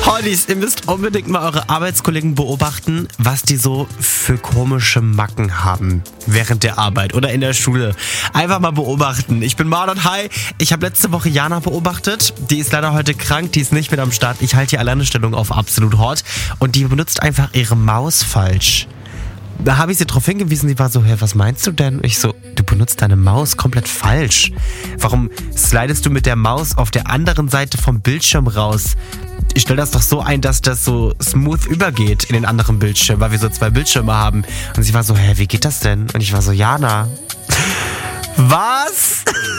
Hotties, ihr müsst unbedingt mal eure Arbeitskollegen beobachten, was die so für komische Macken haben während der Arbeit oder in der Schule. Einfach mal beobachten. Ich bin Marlon, hi. Ich habe letzte Woche Jana beobachtet. Die ist leider heute krank, die ist nicht mit am Start. Ich halte die Alleinstellung auf absolut hot und die benutzt einfach ihre Maus falsch. Da habe ich sie drauf hingewiesen, die war so, hä, was meinst du denn? Ich so, du benutzt deine Maus komplett falsch. Warum slidest du mit der Maus auf der anderen Seite vom Bildschirm raus? Ich stell das doch so ein, dass das so smooth übergeht in den anderen Bildschirm, weil wir so 2 Bildschirme haben. Und sie war so, hä, wie geht das denn? Und ich war so, Jana, was?